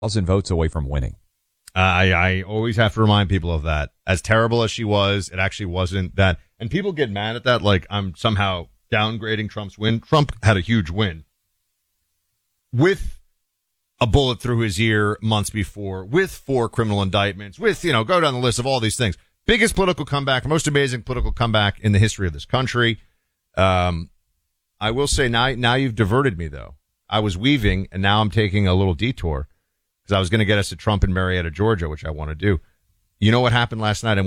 1,000 votes away from winning. I always have to remind people of that. As terrible as she was, it actually wasn't that. And people get mad at that, like I'm somehow downgrading Trump's win. Trump had a huge win with a bullet through his ear months before, with 4 criminal indictments, with, go down the list of all these things. Biggest political comeback, most amazing political comeback in the history of this country. I will say now you've diverted me, though. I was weaving, and now I'm taking a little detour because I was going to get us to Trump in Marietta, Georgia, which I want to do. You know what happened last night? And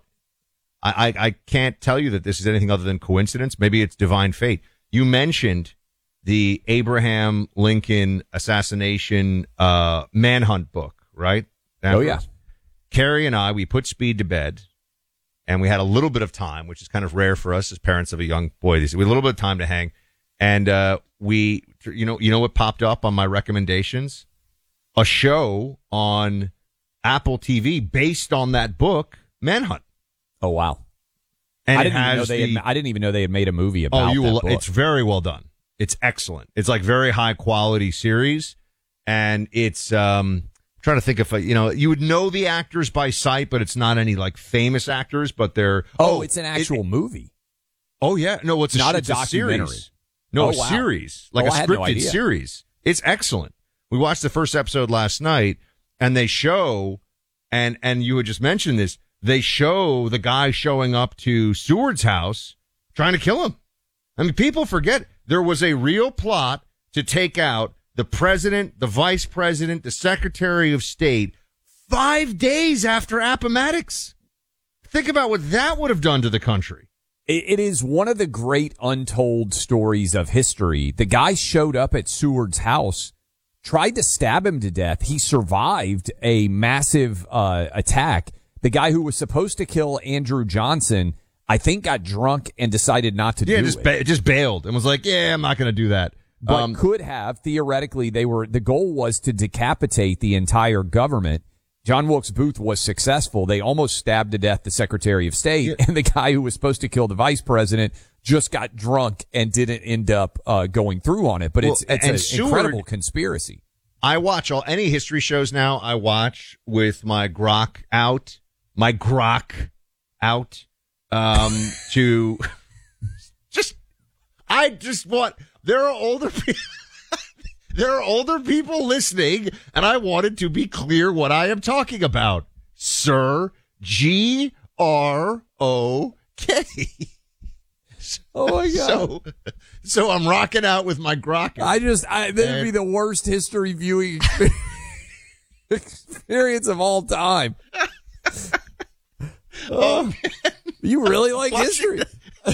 I can't tell you that this is anything other than coincidence. Maybe it's divine fate. You mentioned the Abraham Lincoln assassination manhunt book, right? Yeah. Carrie and I, we put Speed to bed, and we had a little bit of time, which is kind of rare for us as parents of a young boy. We had a little bit of time to hang, and we, you know what popped up on my recommendations? A show on Apple TV based on that book, Manhunt. Oh, wow. And I didn't even know they had made a movie about that book. It's very well done. It's excellent. It's like very high quality series, and it's trying to think if you would know the actors by sight, but it's not any like famous actors, but they're it's an actual movie. Oh yeah, no, it's not a documentary. Series. No, a series, like a scripted series. It's excellent. We watched the first episode last night, and they show, and you had just mentioned this. They show the guy showing up to Seward's house trying to kill him. I mean, people forget there was a real plot to take out the president, the vice president, the secretary of state 5 days after Appomattox. Think about what that would have done to the country. It is one of the great untold stories of history. The guy showed up at Seward's house, tried to stab him to death. He survived a massive attack. The guy who was supposed to kill Andrew Johnson, I think, got drunk and decided not to do it. Just bailed and was like, yeah, I'm not going to do that. But could have, theoretically, the goal was to decapitate the entire government. John Wilkes Booth was successful. They almost stabbed to death the Secretary of State, and the guy who was supposed to kill the Vice President just got drunk and didn't end up going through on it. But it's an incredible conspiracy. I watch any history shows now. I watch with my grok out. To I just want, there are older people. There are older people listening, and I wanted to be clear what I am talking about. Sir, Grok. Oh my God. So I'm rocking out with my grok. That'd be the worst history viewing experience of all time. Oh, man. You really like history.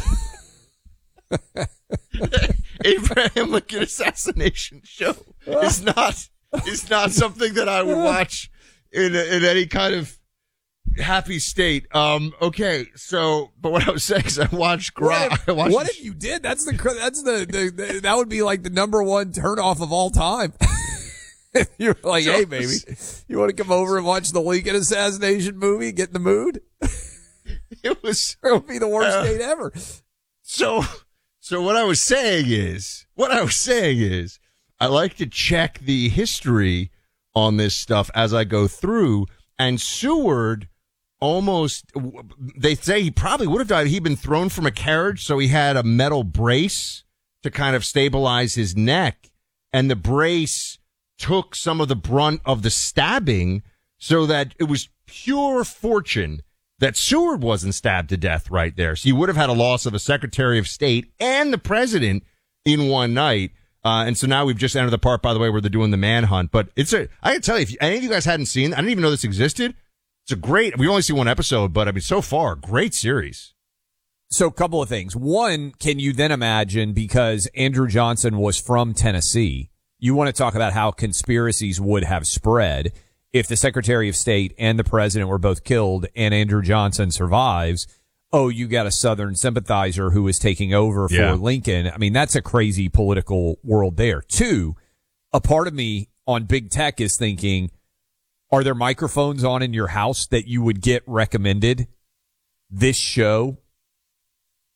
Abraham Lincoln assassination show is not something that I would watch in any kind of happy state. Okay, so but what I was saying is I watched Grok. What if you did? That's the that would be like the number one turnoff of all time. You're like, hey, baby, you want to come over and watch the Lincoln assassination movie? Get in the mood. It would be the worst date ever. So what I was saying is, I like to check the history on this stuff as I go through. And Seward they say he probably would have died. He'd been thrown from a carriage, so he had a metal brace to kind of stabilize his neck. And the brace took some of the brunt of the stabbing, so that it was pure fortune that Seward wasn't stabbed to death right there. So you would have had a loss of a Secretary of State and the president in one night. And so now we've just entered the part, by the way, where they're doing the manhunt. But I can tell you, if any of you guys hadn't seen, I didn't even know this existed. It's we only see one episode, but I mean, so far, great series. So a couple of things. One, can you then imagine, because Andrew Johnson was from Tennessee, you want to talk about how conspiracies would have spread if the Secretary of State and the president were both killed and Andrew Johnson survives. Oh, you got a Southern sympathizer who is taking over for Lincoln. I mean, that's a crazy political world there. Two, a part of me on big tech is thinking, are there microphones on in your house that you would get recommended this show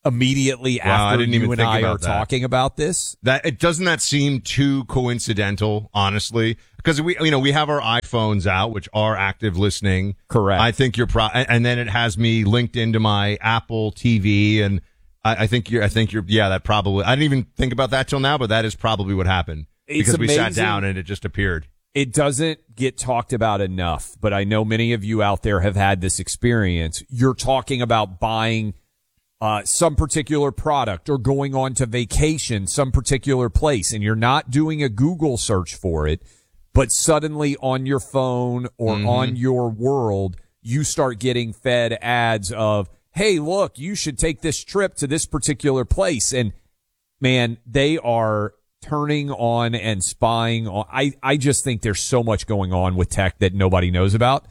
immediately Wow, I after didn't even you and think I about are that. talking about this. Doesn't that seem too coincidental, honestly? Because we have our iPhones out, which are active listening. Correct. I think and then it has me linked into my Apple TV, and I think you're, yeah, that probably, I didn't even think about that till now, but that is probably what happened. Because we sat down and it just appeared. It doesn't get talked about enough, but I know many of you out there have had this experience. You're talking about buying some particular product or going on to vacation some particular place, and you're not doing a Google search for it, but suddenly on your phone or on your world, you start getting fed ads of, hey, look, you should take this trip to this particular place. And man, they are turning on and spying on. I just think there's so much going on with tech that nobody knows about.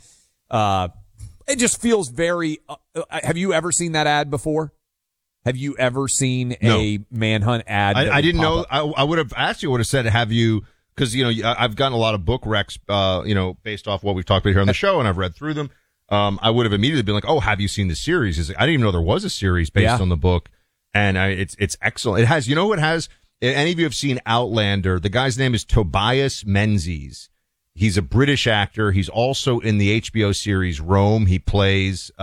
It just feels very, have you ever seen that ad before? Have you ever seen a Manhunt ad? I didn't know. I would have asked you, I would have said, have you, because, I've gotten a lot of book recs, based off what we've talked about here on the show, and I've read through them. I would have immediately been like, oh, have you seen the series? I didn't even know there was a series based on the book. And it's excellent. It has, who it has? Any of you have seen Outlander? The guy's name is Tobias Menzies. He's a British actor. He's also in the HBO series Rome. He plays,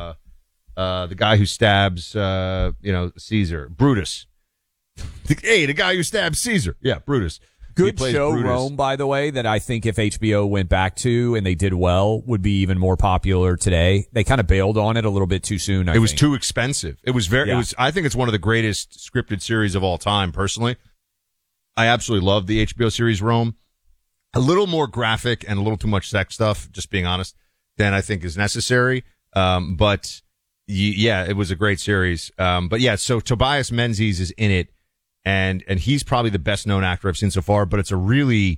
the guy who stabs, Caesar, Brutus. The guy who stabs Caesar. Yeah, Brutus. Good show, Brutus. Rome, by the way, that I think if HBO went back to and they did well, would be even more popular today. They kind of bailed on it a little bit too soon. It was too expensive. I think it's one of the greatest scripted series of all time, personally. I absolutely love the HBO series Rome. A little more graphic and a little too much sex stuff, just being honest, than I think is necessary. But it was a great series. So Tobias Menzies is in it. And he's probably the best known actor I've seen so far, but it's a really,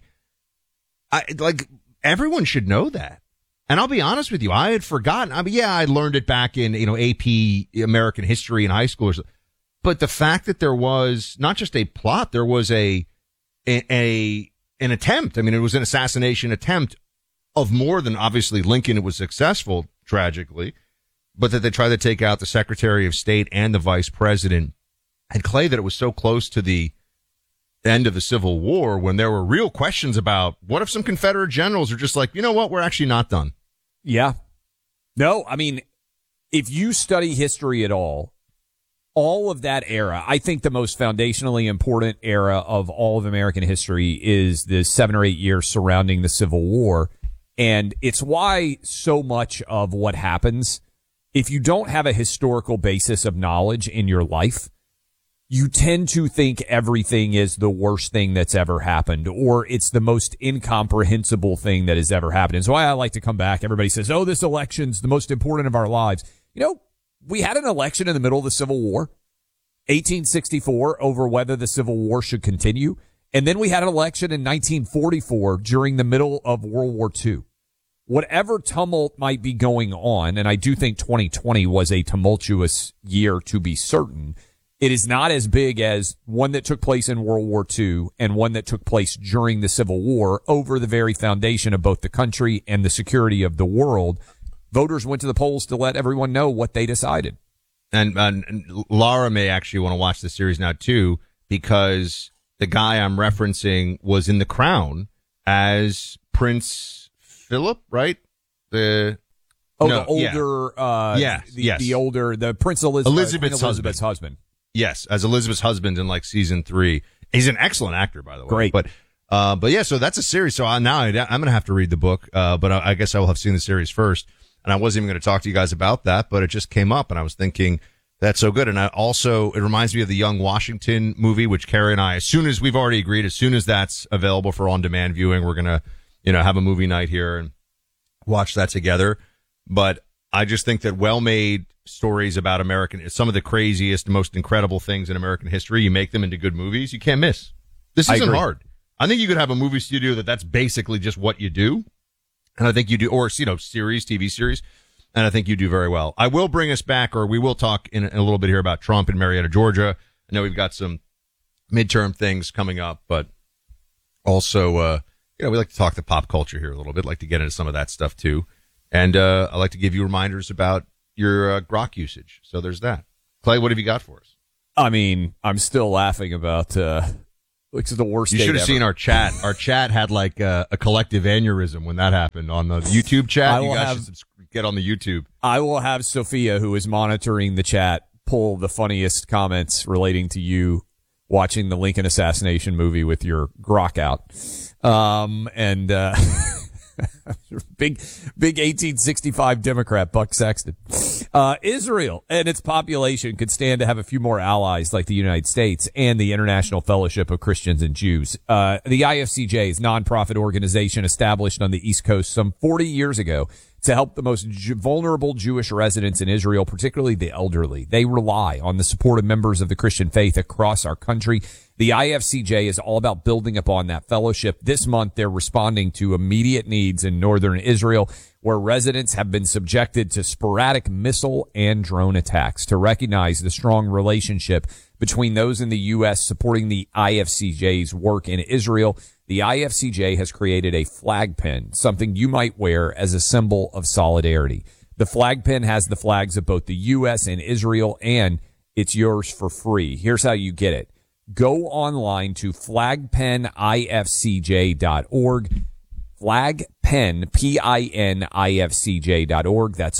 everyone should know that. And I'll be honest with you, I had forgotten. I learned it back in, AP American history in high school or something. But the fact that there was not just a plot, there was an attempt. I mean, it was an assassination attempt of more than obviously Lincoln. It was successful, tragically, but that they tried to take out the Secretary of State and the Vice President. And Clay, that it was so close to the end of the Civil War when there were real questions about what if some Confederate generals are just like, you know what, we're actually not done. Yeah. No, I mean, if you study history at all of that era, I think the most foundationally important era of all of American history is the 7 or 8 years surrounding the Civil War. And it's why so much of what happens, if you don't have a historical basis of knowledge in your life, you tend to think everything is the worst thing that's ever happened, or it's the most incomprehensible thing that has ever happened. And so I like to come back. Everybody says, oh, this election's the most important of our lives. We had an election in the middle of the Civil War, 1864, over whether the Civil War should continue. And then we had an election in 1944 during the middle of World War II. Whatever tumult might be going on, and I do think 2020 was a tumultuous year to be certain, it is not as big as one that took place in World War II and one that took place during the Civil War over the very foundation of both the country and the security of the world. Voters went to the polls to let everyone know what they decided. And Laura may actually want to watch the series now, too, because the guy I'm referencing was in The Crown as Prince Philip, right? The older, the Prince Elizabeth's husband. Yes, as Elizabeth's husband in season 3. He's an excellent actor, by the way. Great. But yeah, so that's a series. So now I'm going to have to read the book, but I guess I will have seen the series first. And I wasn't even going to talk to you guys about that, but it just came up and I was thinking that's so good. And it reminds me of the Young Washington movie, which Carrie and I, as soon as we've already agreed, as soon as that's available for on-demand viewing, we're going to, have a movie night here and watch that together. But I just think that well-made stories about some of the craziest, most incredible things in American history, you make them into good movies, you can't miss. This isn't hard. I think you could have a movie studio that's basically just what you do. And I think you do, or, TV series. And I think you do very well. I will bring us back, or we will talk in a little bit here about Trump in Marietta, Georgia. I know we've got some midterm things coming up, but also, we like to talk the pop culture here a little bit, like to get into some of that stuff too. And I like to give you reminders about your Grok usage. So there's that. Clay, what have you got for us? I mean, I'm still laughing about which is the worst. You date should have ever. seen our chat. Our chat had like a collective aneurysm when that happened on the YouTube chat. You guys should get on the YouTube. I will have Sophia, who is monitoring the chat, pull the funniest comments relating to you watching the Lincoln assassination movie with your grok out. Big 1865 Democrat Buck Sexton. Israel and its population could stand to have a few more allies like the United States and the International Fellowship of Christians and Jews. The IFCJ is a nonprofit organization established on the East Coast some 40 years ago to help the most vulnerable Jewish residents in Israel, particularly the elderly. They rely on the support of members of the Christian faith across our country. The IFCJ is all about building upon that fellowship. This month, they're responding to immediate needs in northern Israel, where residents have been subjected to sporadic missile and drone attacks. To recognize the strong relationship between those in the U.S. supporting the IFCJ's work in Israel, the IFCJ has created a flag pin, something you might wear as a symbol of solidarity. The flag pin has the flags of both the U.S. and Israel, and it's yours for free. Here's how you get it. Go online to flagpenifcj.org. Flagpen, PINIFCJ.org. That's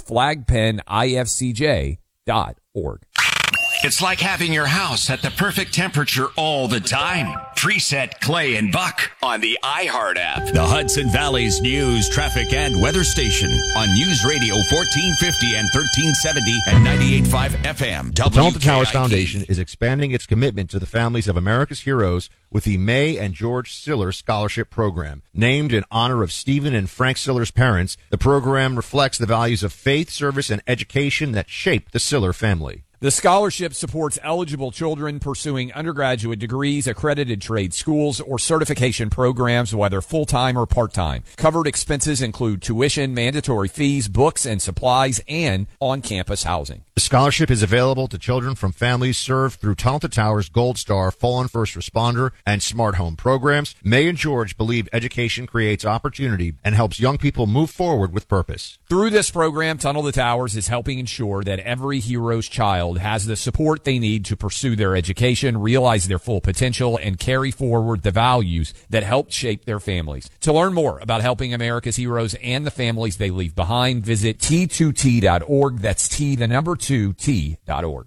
flagpenifcj.org. It's like having your house at the perfect temperature all the time. Preset Clay and Buck on the iHeart app. The Hudson Valley's news, traffic, and weather station on News Radio 1450 and 1370 and 98.5 FM. The Tunnel to Towers Foundation is expanding its commitment to the families of America's heroes with the May and George Siller Scholarship Program. Named in honor of Stephen and Frank Siller's parents, the program reflects the values of faith, service, and education that shaped the Siller family. The scholarship supports eligible children pursuing undergraduate degrees, accredited trade schools, or certification programs, whether full-time or part-time. Covered expenses include tuition, mandatory fees, books and supplies, and on-campus housing. The scholarship is available to children from families served through Tunnel to Towers Gold Star, Fallen First Responder, and Smart Home programs. May and George believe education creates opportunity and helps young people move forward with purpose. Through this program, Tunnel to Towers is helping ensure that every hero's child has the support they need to pursue their education, realize their full potential, and carry forward the values that helped shape their families. To learn more about helping America's heroes and the families they leave behind, visit T2T.org. That's T, the number 2, T.org.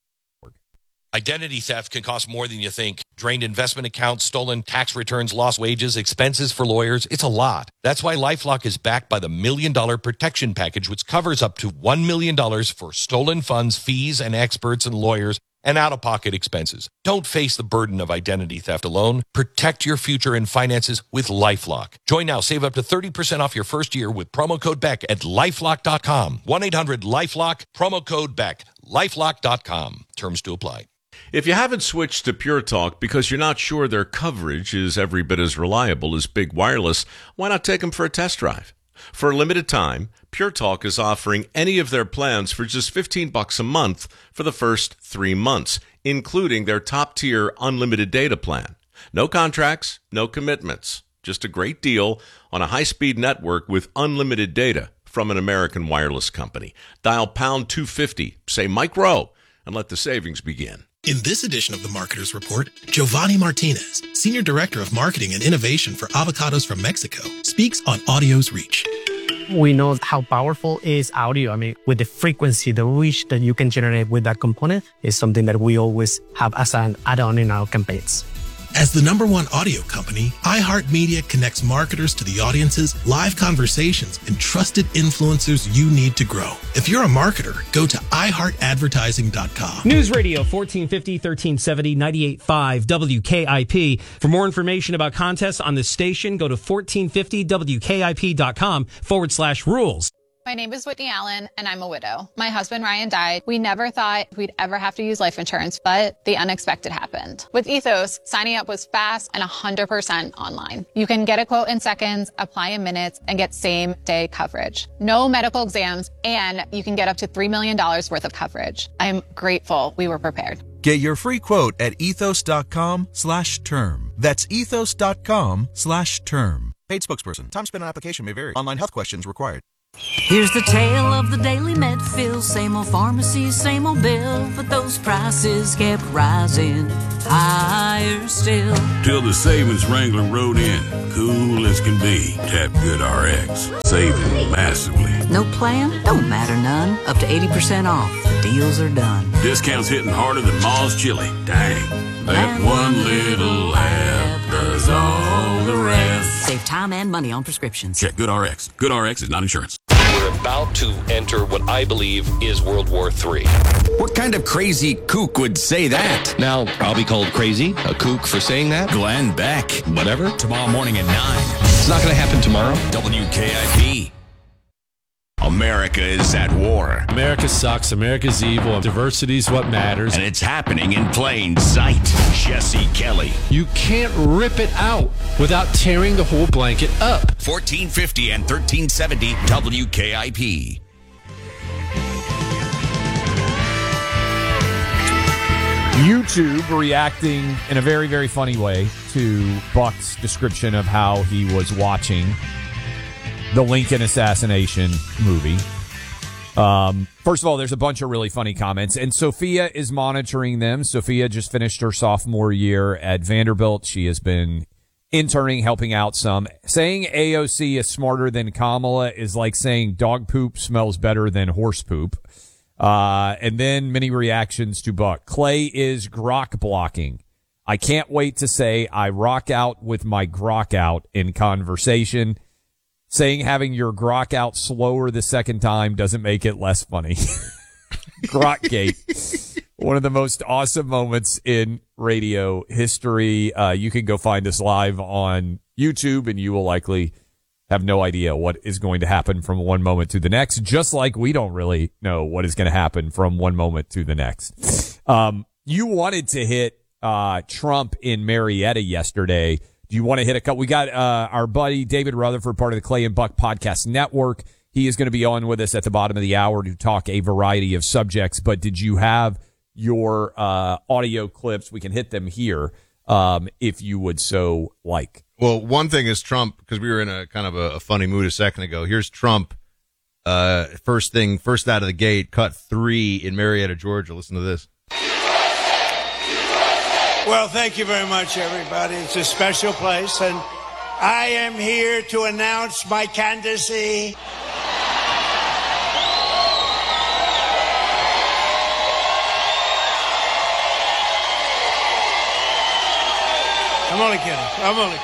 Identity theft can cost more than you think. Drained investment accounts, stolen tax returns, lost wages, expenses for lawyers. It's a lot. That's why LifeLock is backed by the $1 Million Protection Package, which covers up to $1 million for stolen funds, fees, and experts and lawyers, and out-of-pocket expenses. Don't face the burden of identity theft alone. Protect your future and finances with LifeLock. Join now. Save up to 30% off your first year with promo code BECK at LifeLock.com. 1-800-LifeLock, promo code BECK. LifeLock.com. Terms to apply. If you haven't switched to Pure Talk because you're not sure their coverage is every bit as reliable as Big Wireless, why not take them for a test drive? For a limited time, Pure Talk is offering any of their plans for just $15 a month for the first 3 months, including their top-tier unlimited data plan. No contracts, no commitments. Just a great deal on a high-speed network with unlimited data from an American wireless company. Dial pound 250, say Mike Rowe, and let the savings begin. In this edition of the Marketer's Report, Giovanni Martinez, Senior Director of Marketing and Innovation for Avocados from Mexico, speaks on audio's reach. We know how powerful is audio. I mean, with the frequency, the reach that you can generate with that component is something that we always have as an add-on in our campaigns. As the #1 audio company, iHeartMedia connects marketers to the audiences, live conversations, and trusted influencers you need to grow. If you're a marketer, go to iHeartAdvertising.com. News Radio 1450, 1370, 98.5 WKIP. For more information about contests on this station, go to 1450WKIP.com/rules. My name is Whitney Allen, and I'm a widow. My husband, Ryan, died. We never thought we'd ever have to use life insurance, but the unexpected happened. With Ethos, signing up was fast and 100% online. You can get a quote in seconds, apply in minutes, and get same-day coverage. No medical exams, and you can get up to $3 million worth of coverage. I'm grateful we were prepared. Get your free quote at ethos.com/term. That's ethos.com/term. Paid spokesperson. Time spent on application may vary. Online health questions required. Here's the tale of the daily Medfill. Same old pharmacy, same old bill, but those prices kept rising higher still. Till the savings wrangler rode in, cool as can be. Tap GoodRx, saving massively. No plan? Don't matter none. Up to 80% off. The deals are done. Discounts hitting harder than Ma's chili. Dang, that one little app does all the rest. Save time and money on prescriptions. Check GoodRx. GoodRx is not insurance. We're about to enter what I believe is World War III. What kind of crazy kook would say that? Now, I'll be called crazy, a kook for saying that. Glenn Beck. Whatever. Tomorrow morning at 9. It's not going to happen tomorrow. WKIP. America is at war. America sucks. America's evil. Diversity's what matters. And it's happening in plain sight. Jesse Kelly. You can't rip it out without tearing the whole blanket up. 1450 and 1370 WKIP. YouTube reacting in a very, very funny way to Buck's description of how he was watching the Lincoln assassination movie. First of all, there's a bunch of really funny comments, and Sophia is monitoring them. Sophia just finished her sophomore year at Vanderbilt. She has been interning, helping out some. Saying AOC is smarter than Kamala is like saying dog poop smells better than horse poop. And then many reactions to Buck. Clay is grok blocking. I can't wait to say I rock out with my grok out in conversation. Saying having your grok out slower the second time doesn't make it less funny. Grokgate. One of the most awesome moments in radio history. You can go find us live on YouTube, and you will likely have no idea what is going to happen from one moment to the next, just like we don't really know what is going to happen from one moment to the next. You wanted to hit Trump in Marietta yesterday. Do you want to hit a couple? We got our buddy David Rutherford, part of the Clay and Buck Podcast Network. He is going to be on with us at the bottom of the hour to talk a variety of subjects. But did you have your audio clips? We can hit them here if you would so like. Well, one thing is Trump, because we were in a kind of a funny mood a second ago. Here's Trump. First out of the gate, cut 3 in Marietta, Georgia. Listen to this. Well, thank you very much, everybody. It's a special place, and I am here to announce my candidacy. I'm only kidding.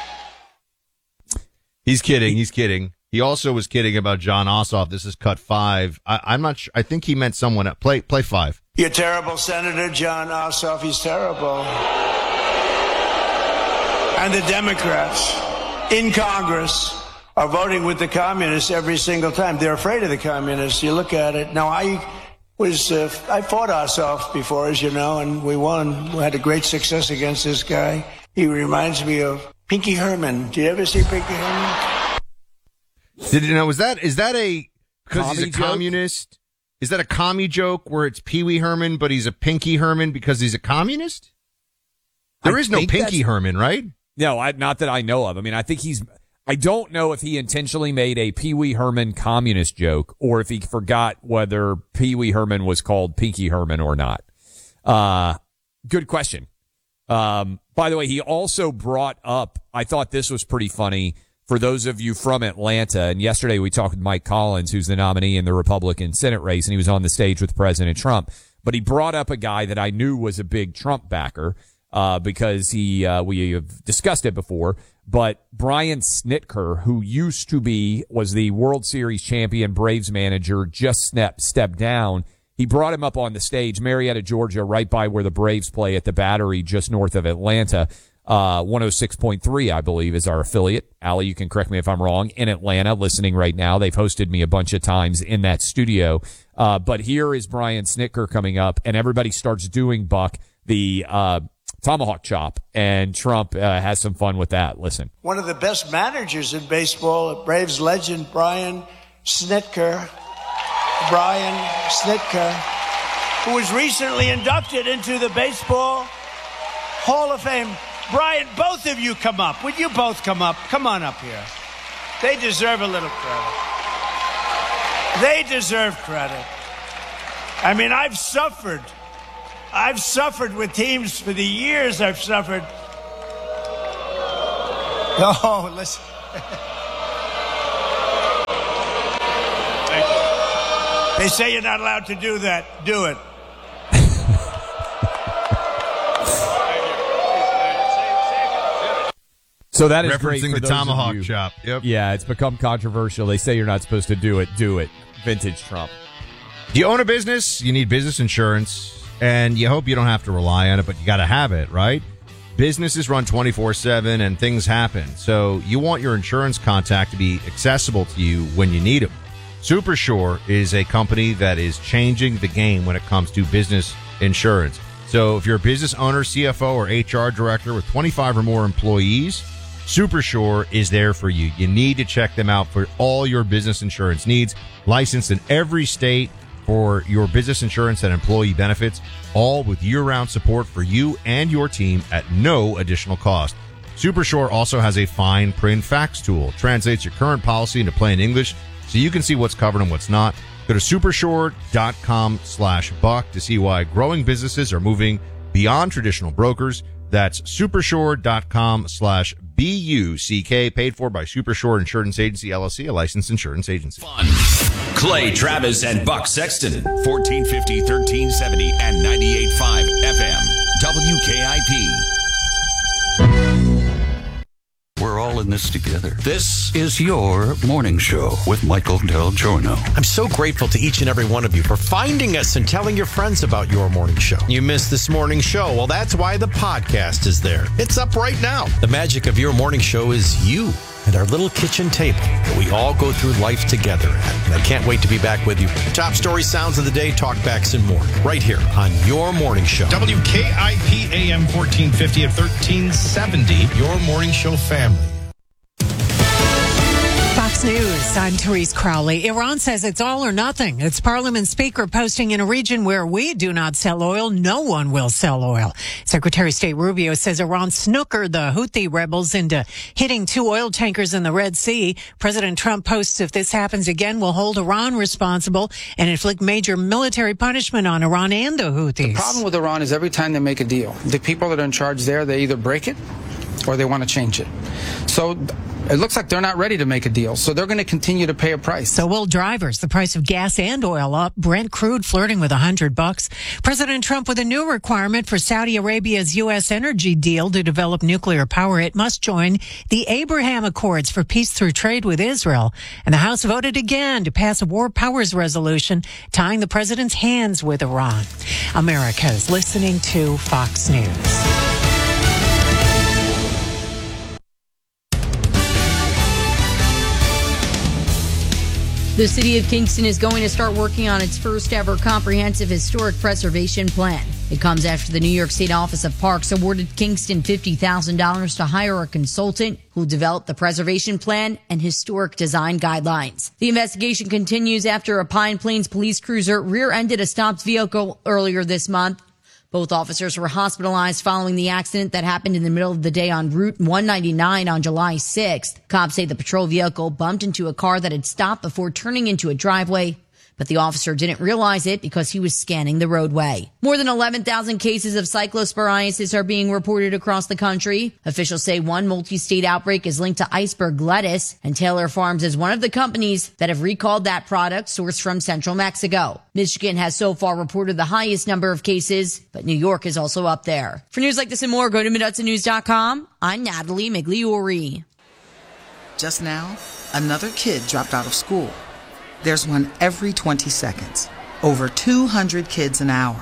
He's kidding. He also was kidding about John Ossoff. This is cut 5. I'm not sure. I think he meant someone else. Play 5. You're terrible, Senator John Ossoff. He's terrible. And the Democrats in Congress are voting with the communists every single time. They're afraid of the communists. You look at it. Now, I fought Ossoff before, as you know, and we won. We had a great success against this guy. He reminds me of Pinky Herman. Did you ever see Pinky Herman? Did you know? Is that a because he's a joke? Communist? Is that a commie joke where it's Pee Wee Herman, but he's a Pinky Herman because he's a communist? There is no Pinky Herman, right? No, not that I know of. I mean, I think I don't know if he intentionally made a Pee Wee Herman communist joke or if he forgot whether Pee Wee Herman was called Pinky Herman or not. Good question. By the way, he also brought up, I thought this was pretty funny for those of you from Atlanta. And yesterday we talked with Mike Collins, who's the nominee in the Republican Senate race, and he was on the stage with President Trump. But he brought up a guy that I knew was a big Trump backer, because we have discussed it before. But Brian Snitker, who was the World Series champion Braves manager, just stepped down. He brought him up on the stage, Marietta, Georgia, right by where the Braves play at the Battery, just north of Atlanta. 106.3, I believe, is our affiliate. Allie, you can correct me if I'm wrong, in Atlanta, listening right now. They've hosted me a bunch of times in that studio. But here is Brian Snitker coming up, and everybody starts doing Buck, the tomahawk chop, and Trump has some fun with that. Listen. One of the best managers in baseball, Braves legend Brian Snitker, who was recently inducted into the Baseball Hall of Fame. Brian, both of you come up. Would you both come up? Come on up here. They deserve a little credit. They deserve credit. I mean, I've suffered. I've suffered with teams for the years I've suffered. Oh, listen. They say you're not allowed to do that. Do it. So that is great referencing for the those tomahawk of you. chop. Yep. Yeah, it's become controversial. They say you're not supposed to do it. Do it. Vintage Trump. Do you own a business? You need business insurance, and you hope you don't have to rely on it, but you got to have it, right? Businesses run 24/7 and things happen. So you want your insurance contact to be accessible to you when you need them. Supersure is a company that is changing the game when it comes to business insurance. So if you're a business owner, CFO, or HR director with 25 or more employees, Supersure is there for you. You need to check them out for all your business insurance needs. Licensed in every state for your business insurance and employee benefits, all with year-round support for you and your team at no additional cost. Supersure also has a fine print fax tool. Translates your current policy into plain English so you can see what's covered and what's not. Go to supersure.com/buck to see why growing businesses are moving beyond traditional brokers. That's supersure.com/BUCK, paid for by Supersure Insurance Agency, LLC, a licensed insurance agency. Fun. Clay Travis and Buck Sexton, 1450, 1370, and 98.5 FM, WKIP. We're all in this together. This is your morning show with Michael Del Giorno. I'm so grateful to each and every one of you for finding us and telling your friends about your morning show. You missed this morning show. Well, that's why the podcast is there. It's up right now. The magic of your morning show is you and our little kitchen table that we all go through life together at. And I can't wait to be back with you. Top story, sounds of the day, talkbacks, and more. Right here on your morning show. WKIP AM 1450 at 1370. Your morning show family. Fox News, I'm Therese Crowley. Iran says it's all or nothing. Its parliament speaker posting in a region where we do not sell oil, no one will sell oil. Secretary of State Rubio says Iran snookered the Houthi rebels into hitting 2 oil tankers in the Red Sea. President Trump posts if this happens again, will hold Iran responsible and inflict major military punishment on Iran and the Houthis. The problem with Iran is every time they make a deal, the people that are in charge there, they either break it or they want to change it. So it looks like they're not ready to make a deal, so they're going to continue to pay a price. So will drivers. The price of gas and oil up. Brent crude flirting with $100. President Trump with a new requirement for Saudi Arabia's U.S. energy deal to develop nuclear power. It must join the Abraham Accords for peace through trade with Israel. And the House voted again to pass a war powers resolution tying the president's hands with Iran. America is listening to Fox News. The city of Kingston is going to start working on its first ever comprehensive historic preservation plan. It comes after the New York State Office of Parks awarded Kingston $50,000 to hire a consultant who will develop the preservation plan and historic design guidelines. The investigation continues after a Pine Plains police cruiser rear-ended a stopped vehicle earlier this month. Both officers were hospitalized following the accident that happened in the middle of the day on Route 199 on July 6th. Cops say the patrol vehicle bumped into a car that had stopped before turning into a driveway, but the officer didn't realize it because he was scanning the roadway. More than 11,000 cases of cyclosporiasis are being reported across the country. Officials say one multi-state outbreak is linked to iceberg lettuce, and Taylor Farms is one of the companies that have recalled that product sourced from central Mexico. Michigan has so far reported the highest number of cases, but New York is also up there. For news like this and more, go to MidHudsonNews.com. I'm Natalie Migliori. Just now, another kid dropped out of school. There's one every 20 seconds. Over 200 kids an hour.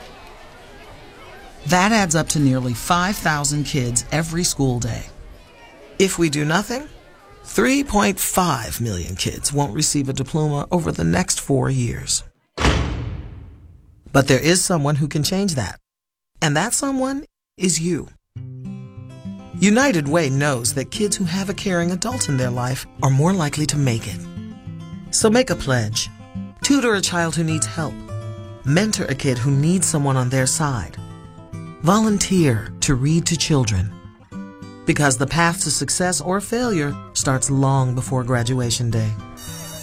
That adds up to nearly 5,000 kids every school day. If we do nothing, 3.5 million kids won't receive a diploma over the next 4 years. But there is someone who can change that. And that someone is you. United Way knows that kids who have a caring adult in their life are more likely to make it. So make a pledge. Tutor a child who needs help. Mentor a kid who needs someone on their side. Volunteer to read to children. Because the path to success or failure starts long before graduation day.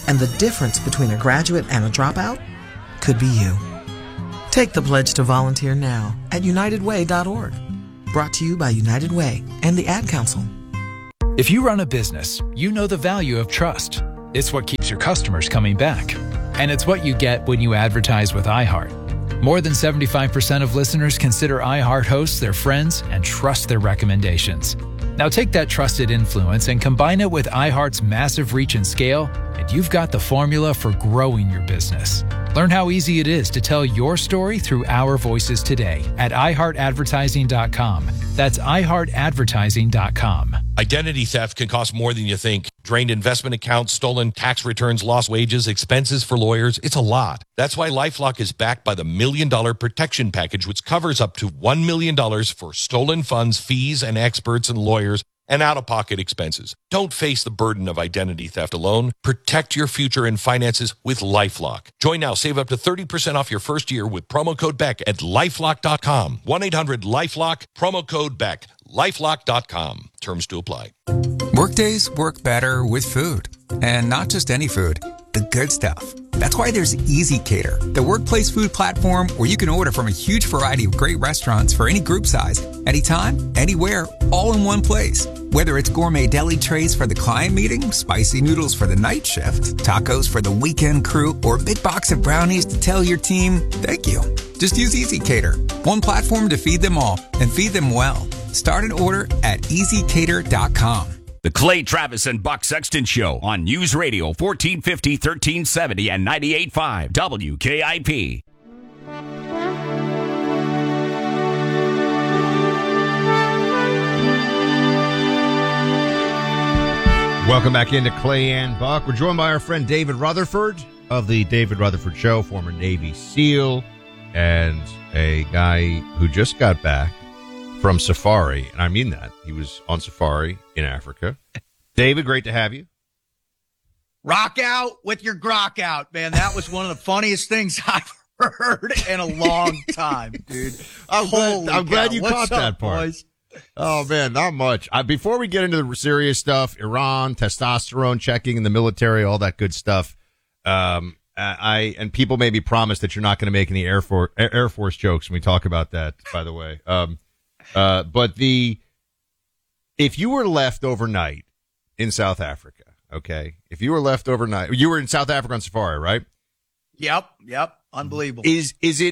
And the difference between a graduate and a dropout could be you. Take the pledge to volunteer now at UnitedWay.org. Brought to you by United Way and the Ad Council. If you run a business, you know the value of trust. It's what keeps your customers coming back. And it's what you get when you advertise with iHeart. More than 75% of listeners consider iHeart hosts their friends and trust their recommendations. Now take that trusted influence and combine it with iHeart's massive reach and scale, and you've got the formula for growing your business. Learn how easy it is to tell your story through our voices today at iHeartAdvertising.com. That's iHeartAdvertising.com. Identity theft can cost more than you think. Drained investment accounts, stolen tax returns, lost wages, expenses for lawyers. It's a lot. That's why LifeLock is backed by the $1 Million Protection Package, which covers up to $1 million for stolen funds, fees, and experts and lawyers, and out-of-pocket expenses. Don't face the burden of identity theft alone. Protect your future and finances with LifeLock. Join now. Save up to 30% off your first year with promo code BECK at LifeLock.com. 1-800-LifeLock, promo code BECK. LifeLock.com. Terms to apply. Workdays work better with food. And not just any food, the good stuff. That's why there's Easy Cater, the workplace food platform where you can order from a huge variety of great restaurants for any group size, anytime, anywhere, all in one place. Whether it's gourmet deli trays for the client meeting, spicy noodles for the night shift, tacos for the weekend crew, or a big box of brownies to tell your team, thank you. Just use Easy Cater, one platform to feed them all and feed them well. Start an order at easycater.com. The Clay Travis and Buck Sexton Show on News Radio 1450, 1370, and 98.5 WKIP. Welcome back into Clay and Buck. We're joined by our friend David Rutherford of the David Rutherford Show, former Navy SEAL, and a guy who just got back from safari, and I mean that. He was on safari in Africa. David, great to have you. Rock out with your grok out, man. That was one of the funniest things I've heard in a long time, dude. I'm glad you caught that part. Boys? Oh, man, not much. Before we get into the serious stuff, Iran, testosterone checking in the military, all that good stuff, and people maybe promise that you're not going to make any Air Force jokes when we talk about that, by the way. But if you were left overnight in South Africa, okay? If you were left overnight, you were in South Africa on safari, right? Yep. Unbelievable. Is it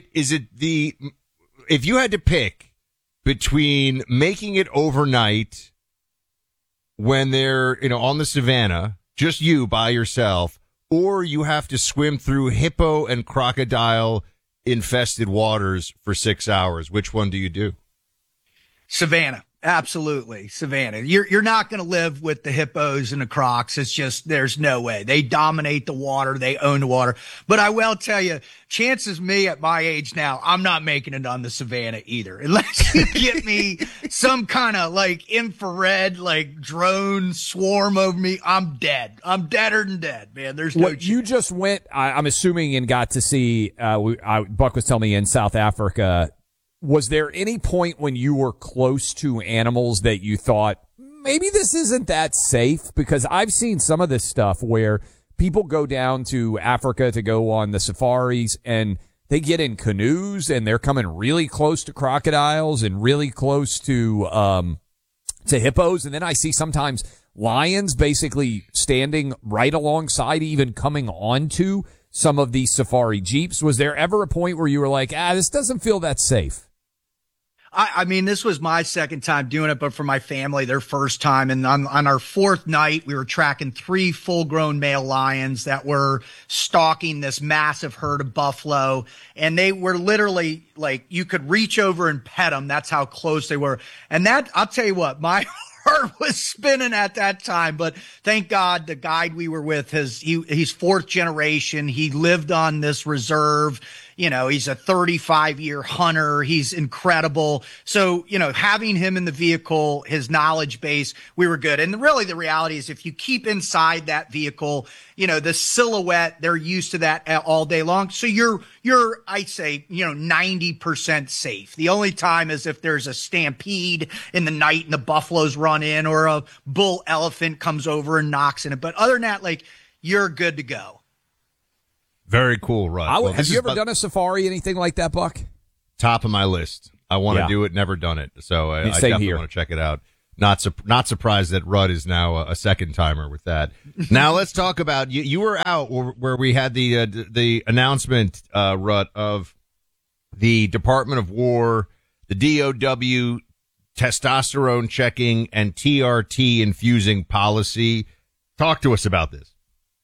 if you had to pick between making it overnight when they're, on the savannah, just you by yourself, or you have to swim through hippo and crocodile infested waters for 6 hours, which one do you do? Savannah. Absolutely. Savannah. You're not going to live with the hippos and the crocs. It's just, there's no way. They dominate the water. They own the water. But I will tell you, chances me at my age now, I'm not making it on the savannah either. Unless you get me some kind of infrared, drone swarm over me, I'm dead. I'm deader than dead, man. There's no chance. You just went, I'm assuming, and got to see, Buck was telling me in South Africa. Was there any point when you were close to animals that you thought, maybe this isn't that safe? Because I've seen some of this stuff where people go down to Africa to go on the safaris and they get in canoes and they're coming really close to crocodiles and really close to hippos. And then I see sometimes lions basically standing right alongside, even coming onto some of these safari jeeps. Was there ever a point where you were like, this doesn't feel that safe? I mean, this was my second time doing it, but for my family, their first time. And on our fourth night, we were tracking 3 full-grown male lions that were stalking this massive herd of buffalo. And they were literally you could reach over and pet them. That's how close they were. And that, I'll tell you what, my heart was spinning at that time. But thank God the guide we were with, he's fourth generation. He lived on this reserve. He's a 35-year hunter. He's incredible. So, having him in the vehicle, his knowledge base, we were good. And really the reality is if you keep inside that vehicle, the silhouette, they're used to that all day long. So you're, I'd say, 90% safe. The only time is if there's a stampede in the night and the buffaloes run in or a bull elephant comes over and knocks in it. But other than that, you're good to go. Very cool, Rudd. Have you ever done a safari, anything like that, Buck? Top of my list. I want to do it. Never done it, so I definitely want to check it out. Not surprised that Rudd is now a second timer with that. Now let's talk about you were out where we had the announcement, Rudd, of the Department of War, the DOW testosterone checking and TRT infusing policy. Talk to us about this.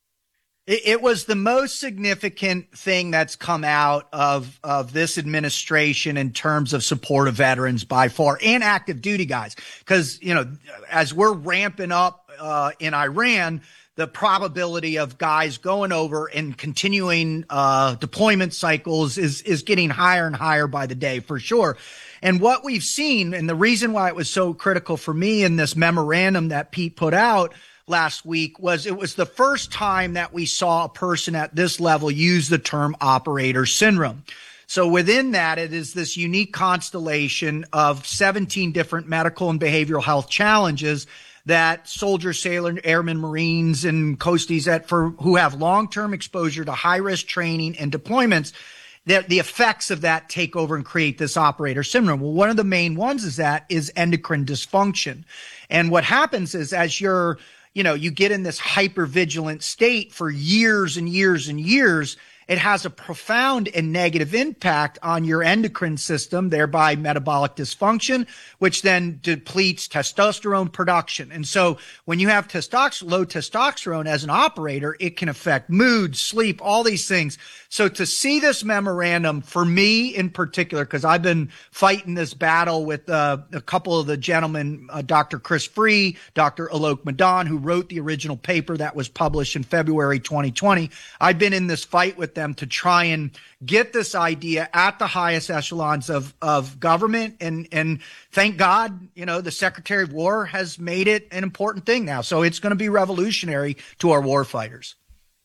It was the most significant thing that's come out of this administration in terms of support of veterans by far, and active duty guys. Because, as we're ramping up in Iran, the probability of guys going over and continuing deployment cycles is getting higher and higher by the day, for sure. And what we've seen, and the reason why it was so critical for me in this memorandum that Pete put out last week, was it was the first time that we saw a person at this level use the term operator syndrome. So within that, it is this unique constellation of 17 different medical and behavioral health challenges that soldiers, sailors, airmen, Marines, and coasties who have long-term exposure to high-risk training and deployments, that the effects of that take over and create this operator syndrome. Well, one of the main ones is endocrine dysfunction. And what happens is, as you get in this hypervigilant state for years and years and years, it has a profound and negative impact on your endocrine system, thereby metabolic dysfunction, which then depletes testosterone production. And so when you have low testosterone as an operator, it can affect mood, sleep, all these things. So to see this memorandum, for me in particular, because I've been fighting this battle with a couple of the gentlemen, Dr. Chris Free, Dr. Alok Madan, who wrote the original paper that was published in February 2020. I've been in this fight with them to try and get this idea at the highest echelons of government. And thank God, the Secretary of War has made it an important thing now. So it's going to be revolutionary to our war fighters.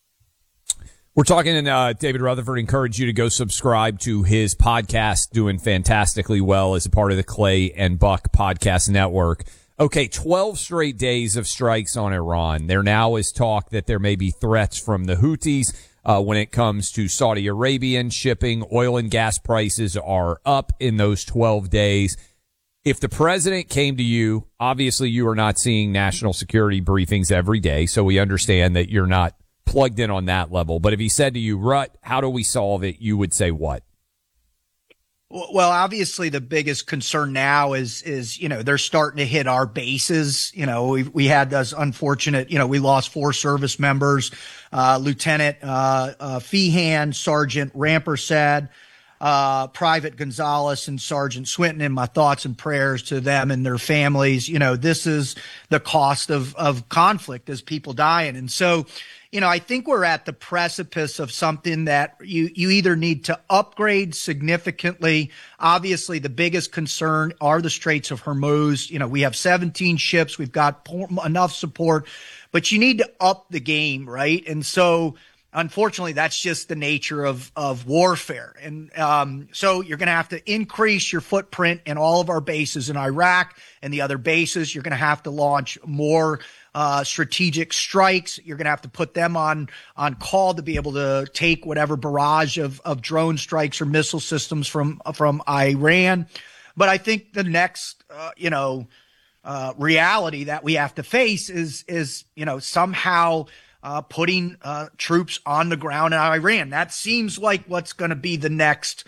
We're talking, and David Rutherford, encourage you to go subscribe to his podcast, doing fantastically well as a part of the Clay and Buck podcast network. Okay, 12 straight days of strikes on Iran. There now is talk that there may be threats from the Houthis when it comes to Saudi Arabian shipping. Oil and gas prices are up in those 12 days. If the president came to you, obviously you are not seeing national security briefings every day, so we understand that you're not plugged in on that level. But if he said to you, Rut, how do we solve it? You would say what? Well, obviously the biggest concern now is, they're starting to hit our bases. We had those unfortunate, we lost 4 service members, Lieutenant, Feehan, Sergeant Rampersad, Private Gonzalez, and Sergeant Swinton, and my thoughts and prayers to them and their families. This is the cost of conflict, as people dying. And so, I think we're at the precipice of something that you either need to upgrade significantly. Obviously, the biggest concern are the Straits of Hormuz. We have 17 ships. We've got enough support, but you need to up the game, right? And so, unfortunately, that's just the nature of warfare. And so you're going to have to increase your footprint in all of our bases in Iraq and the other bases. You're going to have to launch more strategic strikes. You're going to have to put them on call to be able to take whatever barrage of drone strikes or missile systems from Iran. But I think the next, reality that we have to face is somehow putting troops on the ground in Iran. That seems like what's going to be the next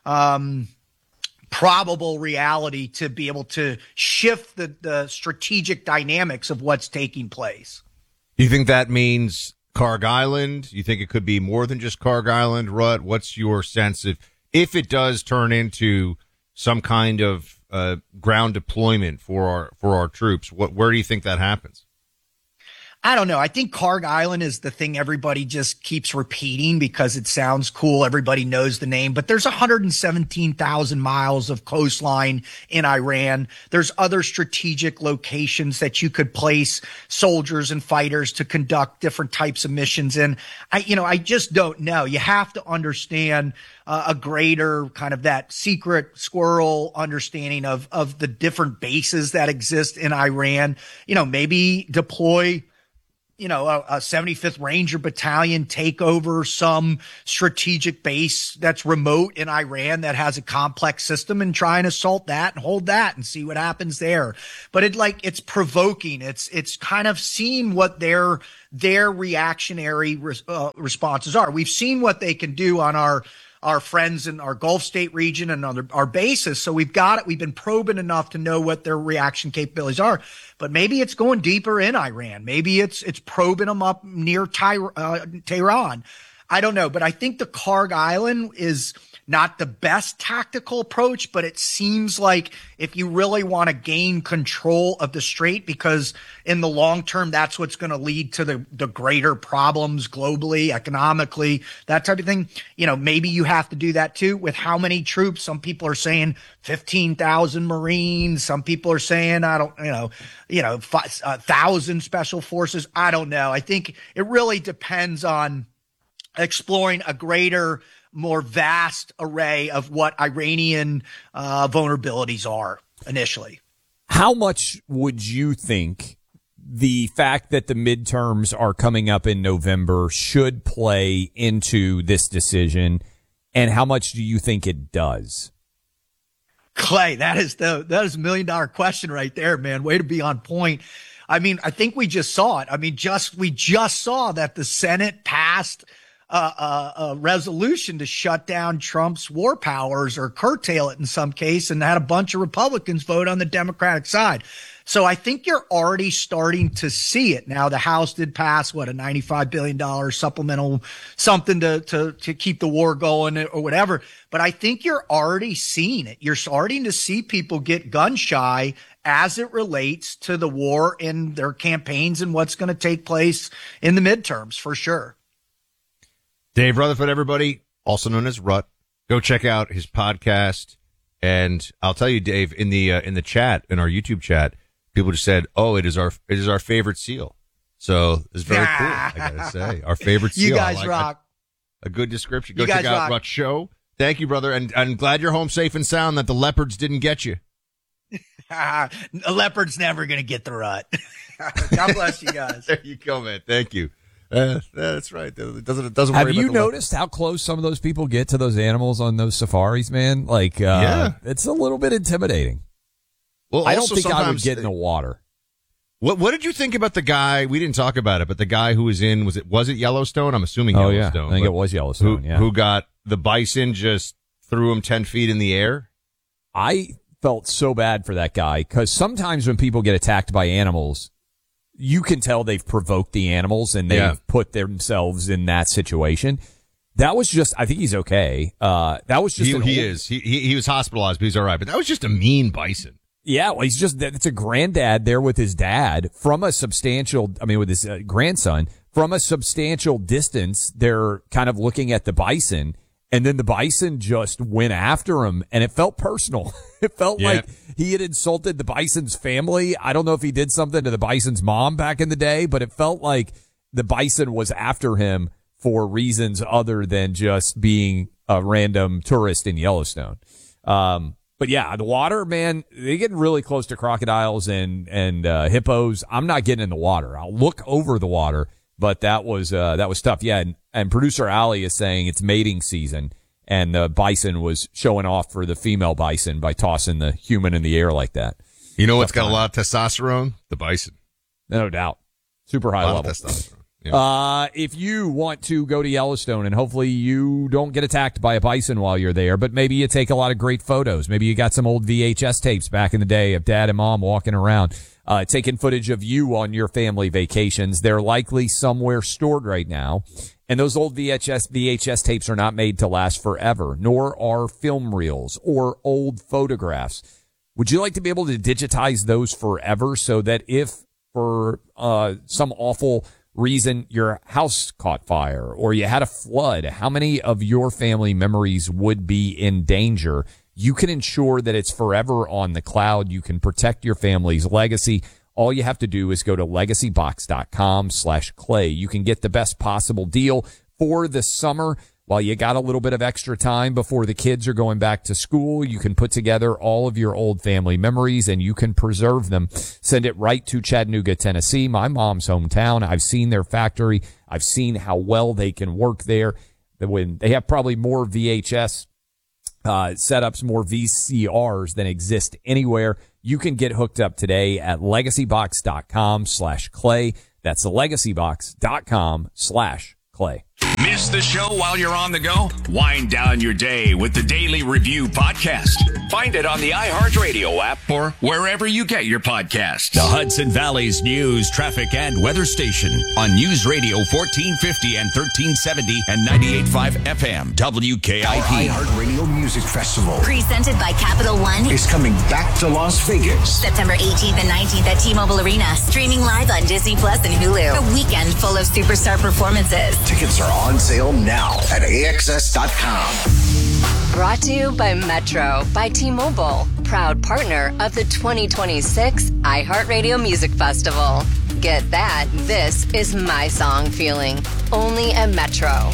probable reality to be able to shift the strategic dynamics of what's taking place. Do you think that means Karg Island? You think it could be more than just Karg Island? Rut, what's your sense if it does turn into some kind of ground deployment for our troops? Where do you think that happens? I don't know. I think Karg Island is the thing everybody just keeps repeating because it sounds cool. Everybody knows the name, but there's 117,000 miles of coastline in Iran. There's other strategic locations that you could place soldiers and fighters to conduct different types of missions in. I just don't know. You have to understand a greater kind of that secret squirrel understanding of the different bases that exist in Iran. Maybe deploy a 75th Ranger Battalion take over some strategic base that's remote in Iran that has a complex system and try and assault that and hold that and see what happens there. But it's provoking. It's kind of seeing what their reactionary responses are. We've seen what they can do on our friends in our Gulf state region and on our bases. So we've got it. We've been probing enough to know what their reaction capabilities are. But maybe it's going deeper in Iran. Maybe it's probing them up near Tehran. I don't know. But I think the Karg Island is not the best tactical approach, but it seems like if you really want to gain control of the strait, because in the long term, that's what's going to lead to the greater problems globally, economically, that type of thing. Maybe you have to do that too. With how many troops? Some people are saying 15,000 Marines. Some people are saying, 1,000 special forces. I don't know. I think it really depends on exploring a greater, more vast array of what Iranian vulnerabilities are initially. How much would you think the fact that the midterms are coming up in November should play into this decision, and how much do you think it does? Clay, that is a $1 million question right there, man. Way to be on point. I mean, I think we just saw it. I mean, we just saw that the Senate passed a resolution to shut down Trump's war powers or curtail it in some case, and had a bunch of Republicans vote on the Democratic side. So I think you're already starting to see it. Now, the House did pass, a $95 billion supplemental something to keep the war going or whatever. But I think you're already seeing it. You're starting to see people get gun shy as it relates to the war in their campaigns and what's going to take place in the midterms for sure. Dave Rutherford, everybody, also known as Rut. Go check out his podcast. And I'll tell you, Dave, in the chat, in our YouTube chat, people just said, "Oh, it is our favorite seal." So it's very cool. I gotta say, our favorite seal. You guys rock. A good description. Go check out Rut Show. Thank you, brother, and I'm glad you're home safe and sound. That the leopards didn't get you. A leopard's never gonna get the rut. God bless you guys. There you go, man. Thank you. That's right. It doesn't Have you noticed how close some of those people get to those animals on those safaris, man? It's a little bit intimidating. Well, I don't think I would get in the water. What did you think about the guy? We didn't talk about it, but the guy who was in, was it Yellowstone? I'm assuming Yellowstone. Yeah. I think it was Yellowstone, Who got the bison, just threw him 10 feet in the air? I felt so bad for that guy, because sometimes when people get attacked by animals, you can tell they've provoked the animals and they've put themselves in that situation. That was just, I think he's okay. That was just, he was hospitalized, but he's all right. But that was just a mean bison. Yeah. Well, it's a granddad there with his dad with his grandson from a substantial distance. They're kind of looking at the bison, and then the bison just went after him, and it felt personal. It felt like he had insulted the bison's family. I don't know if he did something to the bison's mom back in the day, but it felt like the bison was after him for reasons other than just being a random tourist in Yellowstone. But yeah, the water, man, they get really close to crocodiles and hippos. I'm not getting in the water. I'll look over the water, but that was tough. Yeah. And producer Ali is saying it's mating season, and the bison was showing off for the female bison by tossing the human in the air like that. You know what's got a lot of testosterone? The bison. No doubt. Super high level. Testosterone. Yeah. If you want to go to Yellowstone, and hopefully you don't get attacked by a bison while you're there, but maybe you take a lot of great photos. Maybe you got some old VHS tapes back in the day of dad and mom walking around, taking footage of you on your family vacations. They're likely somewhere stored right now. And those old VHS tapes are not made to last forever, nor are film reels or old photographs. Would you like to be able to digitize those forever so that if for some awful reason your house caught fire or you had a flood, how many of your family memories would be in danger? You can ensure that it's forever on the cloud. You can protect your family's legacy. All you have to do is go to legacybox.com/Clay. You can get the best possible deal for the summer. while you got a little bit of extra time before the kids are going back to school, you can put together all of your old family memories and you can preserve them. Send it right to Chattanooga, Tennessee, my mom's hometown. I've seen their factory. I've seen how well they can work there. When they have probably more VHS setups, more VCRs than exist anywhere. You can get hooked up today at legacybox.com/clay. That's legacybox.com/clay. Miss the show while you're on the go? Wind down your day with the Daily Review podcast. Find it on the iHeartRadio app or wherever you get your podcasts. The Hudson Valley's news, traffic, and weather station on News Radio 1450 and 1370 and 98.5 FM WKIP. iHeartRadio Music Festival, presented by Capital One, is coming back to Las Vegas. September 18th and 19th at T-Mobile Arena. Streaming live on Disney Plus and Hulu. A weekend full of superstar performances. Tickets are on sale now at AXS.com. Brought to you by Metro by T-Mobile, proud partner of the 2026 iHeartRadio Music Festival. Get that, this is my song feeling, only at Metro.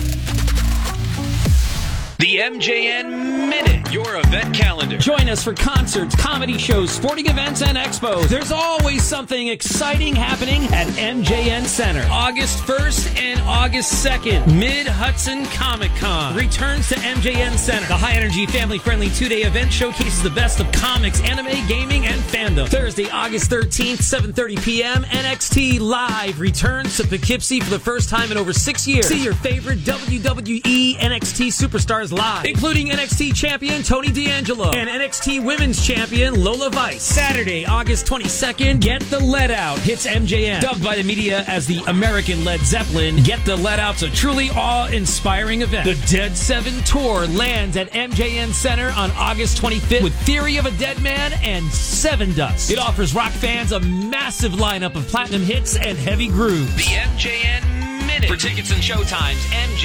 The MJN Minute, your event calendar. Join us for concerts, comedy shows, sporting events, and expos. There's always something exciting happening at MJN Center. August 1st and August 2nd, Mid-Hudson Comic Con returns to MJN Center. The high-energy, family-friendly two-day event showcases the best of comics, anime, gaming, and fandom. Thursday, August 13th, 7:30 p.m., NXT Live returns to Poughkeepsie for the first time in over 6 years. See your favorite WWE NXT superstars live, including NXT champion Tony D'Angelo and NXT women's champion Lola Vice. Saturday, August 22nd, Get the Let Out hits MJN. Dubbed by the media as the American Led Zeppelin, Get the Let Out's a truly awe-inspiring event. The Dead 7 Tour lands at MJN Center on August 25th with Theory of a Dead Man and Seven Dust. It offers rock fans a massive lineup of platinum hits and heavy grooves. The MJN Minute. For tickets and showtimes,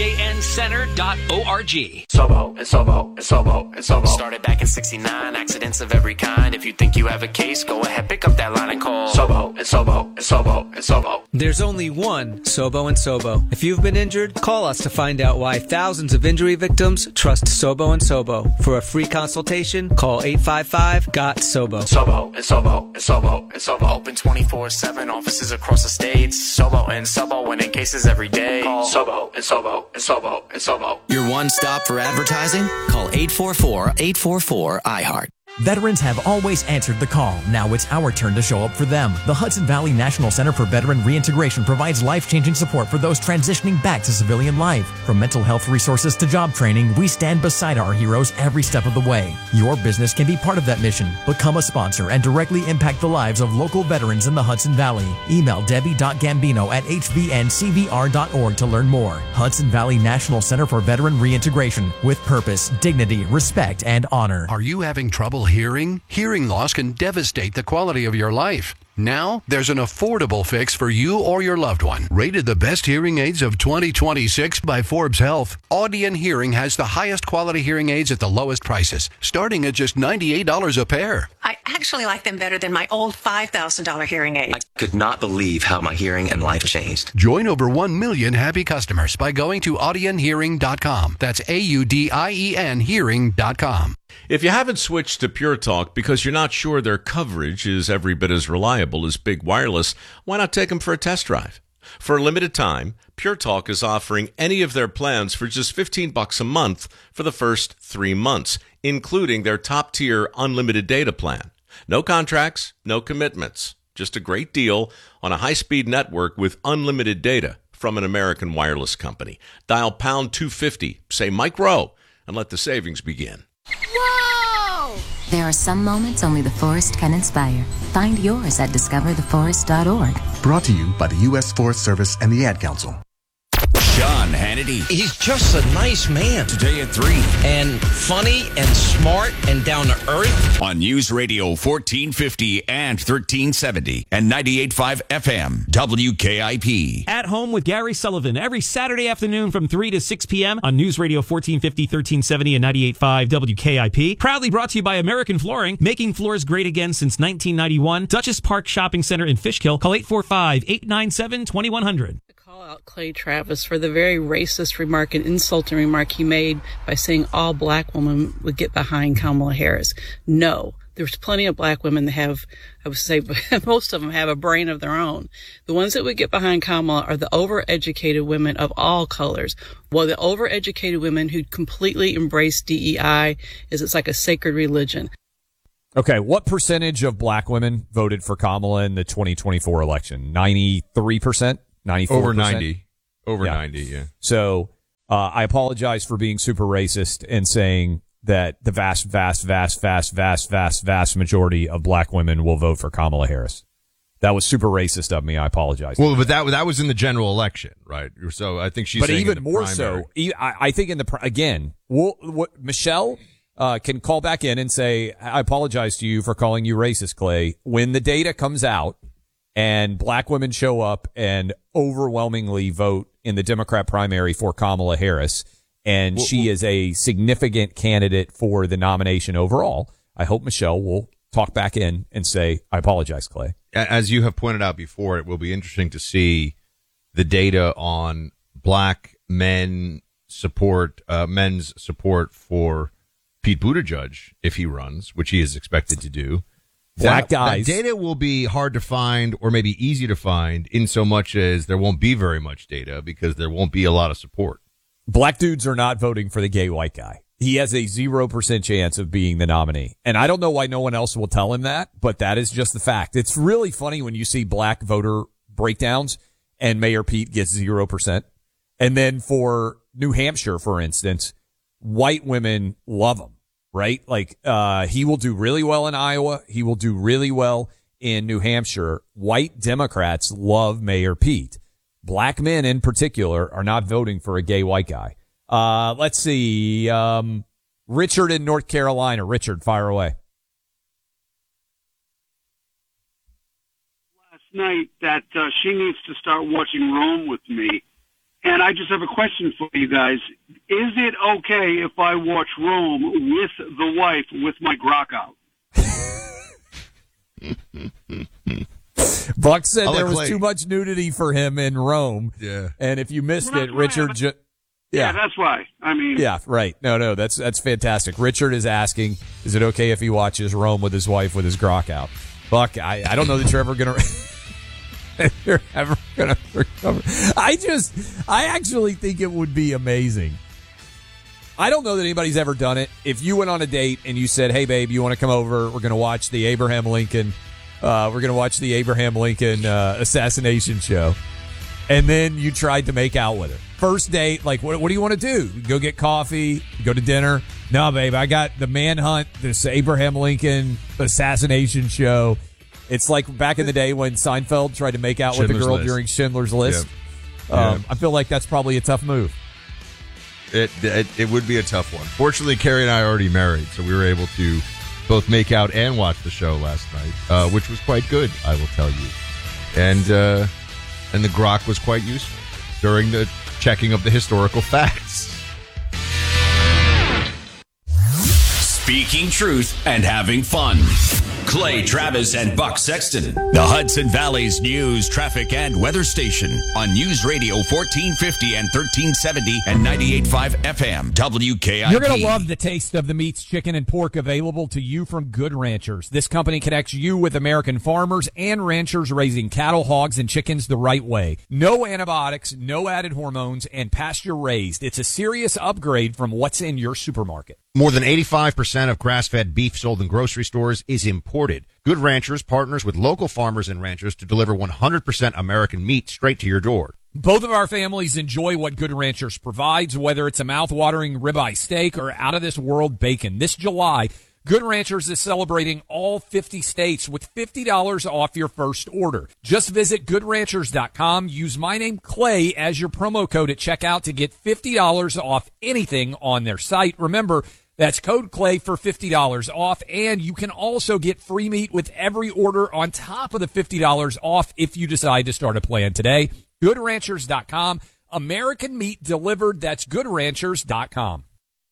mjncenter.org. Sobo and Sobo and Sobo and Sobo. Started back in 69, accidents of every kind. If you think you have a case, go ahead, pick up that line and call Sobo and Sobo and Sobo and Sobo. There's only one Sobo and Sobo. If you've been injured, call us to find out why thousands of injury victims trust Sobo and Sobo. For a free consultation, call 855-GOT-SOBO. Sobo and Sobo and Sobo and Sobo. Open 24/7, offices across the states. Sobo and Sobo, winning cases every day. Call Sobo and Sobo and Sobo and Sobo. Your one stop for advertising? Call 844-844-iHeart. Veterans have always answered the call. Now it's our turn to show up for them. The Hudson Valley National Center for Veteran Reintegration provides life-changing support for those transitioning back to civilian life. From mental health resources to job training, we stand beside our heroes every step of the way. Your business can be part of that mission. Become a sponsor and directly impact the lives of local veterans in the Hudson Valley. Email debbie.gambino@hvncvr.org to learn more. Hudson Valley National Center for Veteran Reintegration, with purpose, dignity, respect, and honor. Are you having trouble hearing? Hearing loss can devastate the quality of your life. Now, there's an affordable fix for you or your loved one. Rated the best hearing aids of 2026 by Forbes Health, Audion Hearing has the highest quality hearing aids at the lowest prices, starting at just $98 a pair. I actually like them better than my old $5,000 hearing aid. I could not believe how my hearing and life changed. Join over 1 million happy customers by going to audionhearing.com. That's AUDIEN hearing.com. If you haven't switched to Pure Talk because you're not sure their coverage is every bit as reliable as Big Wireless, why not take them for a test drive? For a limited time, Pure Talk is offering any of their plans for just $15 a month for the first 3 months, including their top-tier unlimited data plan. No contracts, no commitments, just a great deal on a high-speed network with unlimited data from an American wireless company. Dial pound 250, say Mike Rowe, and let the savings begin. Whoa! There are some moments only the forest can inspire. Find yours at discovertheforest.org. Brought to you by the U.S. Forest Service and the Ad Council. Sean Hannity. He's just a nice man. Today at 3. And funny and smart and down to earth. On News Radio 1450 and 1370 and 98.5 FM WKIP. At Home with Gary Sullivan every Saturday afternoon from 3 to 6 p.m. on News Radio 1450, 1370 and 98.5 WKIP. Proudly brought to you by American Flooring, making floors great again since 1991. Duchess Park Shopping Center in Fishkill. Call 845-897-2100. call out Clay Travis for the very racist remark and insulting remark he made by saying all black women would get behind Kamala Harris. No, there's plenty of black women that have, I would say, most of them have a brain of their own. The ones that would get behind Kamala are the overeducated women of all colors. Well, the overeducated women who completely embrace DEI it's like a sacred religion. Okay, what percentage of black women voted for Kamala in the 2024 election? 93%? 94%? Over 90. Over 90, yeah. So I apologize for being super racist and saying that the vast majority of black women will vote for Kamala Harris. That was super racist of me. I apologize. Well, but that was in the general election, right? So I think she's but saying even in the more primary. so. I think in the again, Michelle can call back in and say, I apologize to you for calling you racist, Clay. When the data comes out and black women show up and overwhelmingly vote in the Democrat primary for Kamala Harris, and she is a significant candidate for the nomination overall, I hope Michelle will talk back in and say, I apologize, Clay. As you have pointed out before, it will be interesting to see the data on black men's support for Pete Buttigieg if he runs, which he is expected to do. Black guys. That data will be hard to find or maybe easy to find in so much as there won't be very much data because there won't be a lot of support. Black dudes are not voting for the gay white guy. He has a 0% chance of being the nominee. And I don't know why no one else will tell him that, but that is just the fact. It's really funny when you see black voter breakdowns and Mayor Pete gets 0%. And then for New Hampshire, for instance, white women love him, right? Like, he will do really well in Iowa. He will do really well in New Hampshire. White Democrats love Mayor Pete. Black men in particular are not voting for a gay white guy. Let's see. Richard in North Carolina. Richard, fire away. Last night that she needs to start watching Rome with me. And I just have a question for you guys. Is it okay if I watch Rome with the wife with my grok out? Buck said there was too much nudity for him in Rome. Yeah. And if you missed it, Richard... Yeah, that's why. I mean... Yeah, right. No, that's fantastic. Richard is asking, is it okay if he watches Rome with his wife with his grok out? Buck, I don't know that you're ever going to... You're ever going to recover. I actually think it would be amazing. I don't know that anybody's ever done it. If you went on a date and you said, hey, babe, you want to come over? We're going to watch the Abraham Lincoln assassination show. And then you tried to make out with her. First date, like, what do you want to do? Go get coffee? Go to dinner? No, babe, I got the Manhunt, this Abraham Lincoln assassination show. It's like back in the day when Seinfeld tried to make out with a girl during Schindler's List. Yep. I feel like that's probably a tough move. It would be a tough one. Fortunately, Carrie and I are already married, so we were able to both make out and watch the show last night, which was quite good, I will tell you. And the grok was quite useful during the checking of the historical facts. Speaking truth and having fun. Clay Travis and Buck Sexton. The Hudson Valley's news, traffic, and weather station on News Radio 1450 and 1370 and 98.5 FM WKIP. You're going to love the taste of the meats, chicken, and pork available to you from Good Ranchers. This company connects you with American farmers and ranchers raising cattle, hogs, and chickens the right way. No antibiotics, no added hormones, and pasture raised. It's a serious upgrade from what's in your supermarket. More than 85% of grass-fed beef sold in grocery stores is imported. Good Ranchers partners with local farmers and ranchers to deliver 100% American meat straight to your door. Both of our families enjoy what Good Ranchers provides, whether it's a mouth-watering ribeye steak or out-of-this-world bacon. This July, Good Ranchers is celebrating all 50 states with $50 off your first order. Just visit GoodRanchers.com. Use my name, Clay, as your promo code at checkout to get $50 off anything on their site. Remember, that's code Clay for $50 off, and you can also get free meat with every order on top of the $50 off if you decide to start a plan today. GoodRanchers.com. American meat delivered. That's GoodRanchers.com.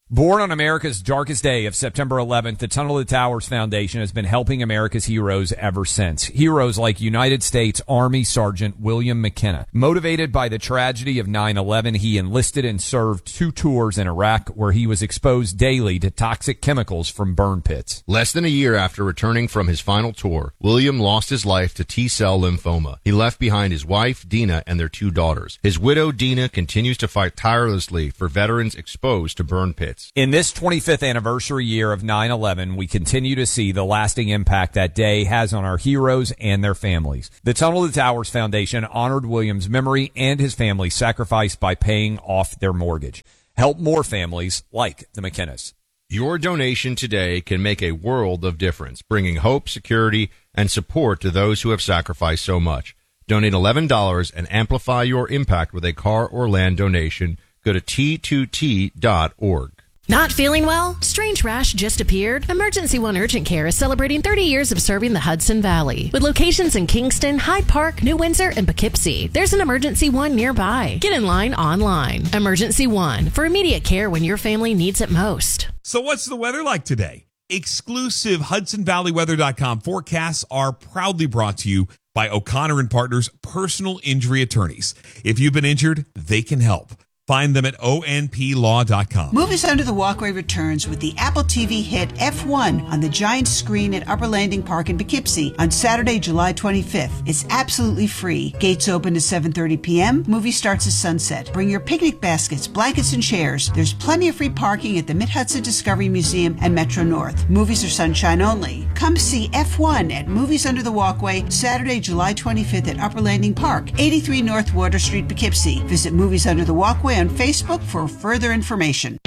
Born on America's darkest day of September 11th, the Tunnel to Towers Foundation has been helping America's heroes ever since. Heroes like United States Army Sergeant William McKenna. Motivated by the tragedy of 9/11, he enlisted and served 2 tours in Iraq where he was exposed daily to toxic chemicals from burn pits. Less than a year after returning from his final tour, William lost his life to T-cell lymphoma. He left behind his wife, Dina, and their 2 daughters. His widow, Dina, continues to fight tirelessly for veterans exposed to burn pits. In this 25th anniversary year of 9/11, we continue to see the lasting impact that day has on our heroes and their families. The Tunnel to Towers Foundation honored William's memory and his family's sacrifice by paying off their mortgage. Help more families like the McKennas. Your donation today can make a world of difference, bringing hope, security, and support to those who have sacrificed so much. Donate $11 and amplify your impact with a car or land donation. Go to T2T.org. Not feeling well? Strange rash just appeared? Emergency One Urgent Care is celebrating 30 years of serving the Hudson Valley. With locations in Kingston, Hyde Park, New Windsor, and Poughkeepsie, there's an Emergency One nearby. Get in line online. Emergency One, for immediate care when your family needs it most. So what's the weather like today? Exclusive HudsonValleyWeather.com forecasts are proudly brought to you by O'Connor & Partners Personal Injury Attorneys. If you've been injured, they can help. Find them at onplaw.com. Movies Under the Walkway returns with the Apple TV hit F1 on the giant screen at Upper Landing Park in Poughkeepsie on Saturday, July 25th. It's absolutely free. Gates open at 7:30 p.m. Movie starts at sunset. Bring your picnic baskets, blankets, and chairs. There's plenty of free parking at the Mid-Hudson Discovery Museum and Metro North. Movies are sunshine only. Come see F1 at Movies Under the Walkway Saturday, July 25th at Upper Landing Park, 83 North Water Street, Poughkeepsie. Visit Movies Under the Walkway on Facebook for further information.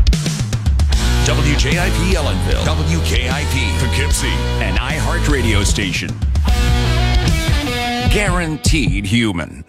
WJIP Ellenville, WKIP Poughkeepsie, an iHeart radio station. Guaranteed human.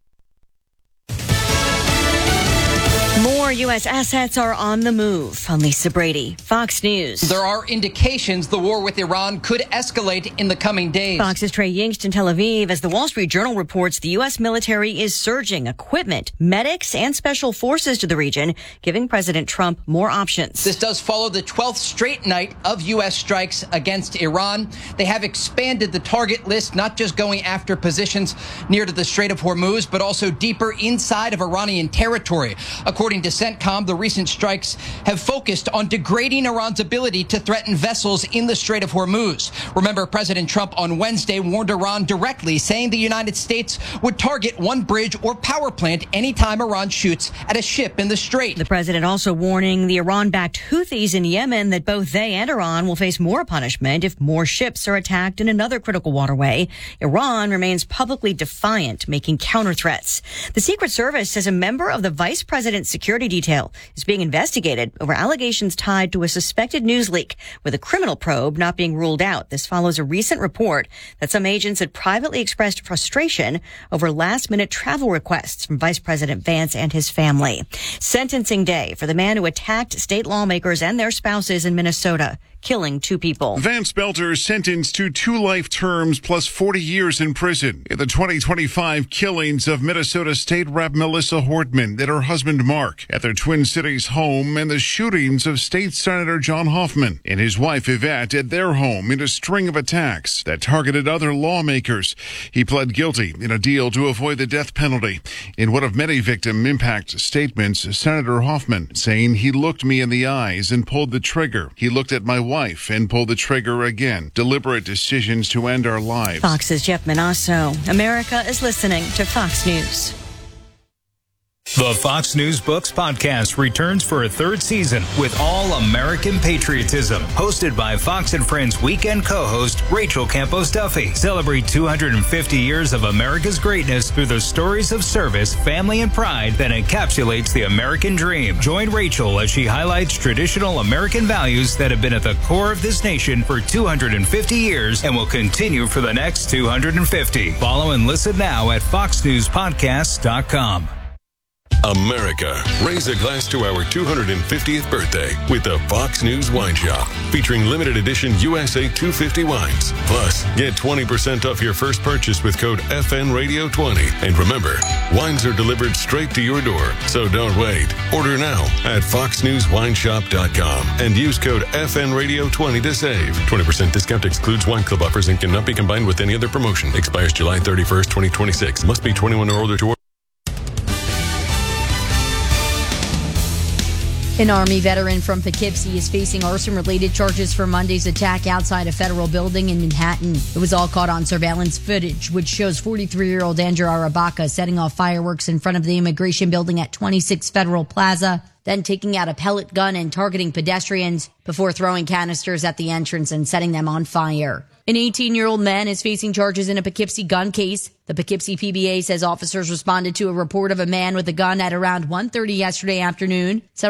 More U.S. assets are on the move. I'm Lisa Brady, Fox News. There are indications the war with Iran could escalate in the coming days. Fox's Trey Yingst in Tel Aviv. As the Wall Street Journal reports, the U.S. military is surging equipment, medics, and special forces to the region, giving President Trump more options. This does follow the 12th straight night of U.S. strikes against Iran. They have expanded the target list, not just going after positions near to the Strait of Hormuz, but also deeper inside of Iranian territory. According to CENTCOM, the recent strikes have focused on degrading Iran's ability to threaten vessels in the Strait of Hormuz. Remember, President Trump on Wednesday warned Iran directly, saying the United States would target one bridge or power plant anytime Iran shoots at a ship in the Strait. The president also warning the Iran-backed Houthis in Yemen that both they and Iran will face more punishment if more ships are attacked in another critical waterway. Iran remains publicly defiant, making counter threats. The Secret Service says a member of the vice president's security detail is being investigated over allegations tied to a suspected news leak, with a criminal probe not being ruled out. This follows a recent report that some agents had privately expressed frustration over last-minute travel requests from Vice President Vance and his family. Sentencing day for the man who attacked state lawmakers and their spouses in Minnesota, killing 2 people. Vance Belter sentenced to 2 life terms plus 40 years in prison in the 2025 killings of Minnesota State Rep Melissa Hortman and her husband Mark at their Twin Cities home, and the shootings of State Senator John Hoffman and his wife Yvette at their home in a string of attacks that targeted other lawmakers. He pled guilty in a deal to avoid the death penalty. In one of many victim impact statements, Senator Hoffman saying, "He looked me in the eyes and pulled the trigger. He looked at my wife and pulled the trigger again. Deliberate decisions to end our lives." Fox's Jeff Manasso. America is listening to Fox News. The Fox News Books podcast returns for a 3rd season with all American patriotism. Hosted by Fox and Friends weekend co-host Rachel Campos Duffy. Celebrate 250 years of America's greatness through the stories of service, family, and pride that encapsulates the American dream. Join Rachel as she highlights traditional American values that have been at the core of this nation for 250 years and will continue for the next 250. Follow and listen now at foxnewspodcasts.com. America, raise a glass to our 250th birthday with the Fox News Wine Shop, featuring limited edition USA 250 wines. Plus, get 20% off your first purchase with code FNRadio20. And remember, wines are delivered straight to your door, so don't wait. Order now at foxnewswineshop.com and use code FNRadio20 to save. 20% discount excludes wine club offers and cannot be combined with any other promotion. Expires July 31st, 2026. Must be 21 or older to order. An Army veteran from Poughkeepsie is facing arson-related charges for Monday's attack outside a federal building in Manhattan. It was all caught on surveillance footage, which shows 43-year-old Andrew Arabaka setting off fireworks in front of the immigration building at 26 Federal Plaza, then taking out a pellet gun and targeting pedestrians before throwing canisters at the entrance and setting them on fire. An 18-year-old man is facing charges in a Poughkeepsie gun case. The Poughkeepsie PBA says officers responded to a report of a man with a gun at around 1:30 yesterday afternoon.